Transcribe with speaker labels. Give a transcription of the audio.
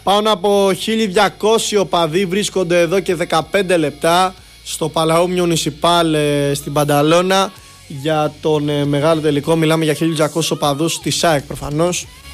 Speaker 1: Πάνω από 1.200 οπαδοί βρίσκονται εδώ και 15 λεπτά στο Παλαό Μιουνισιπάλ στην Πανταλώνα για τον μεγάλο τελικό. Μιλάμε για 1.200 οπαδούς της ΑΕΚ προφανώς.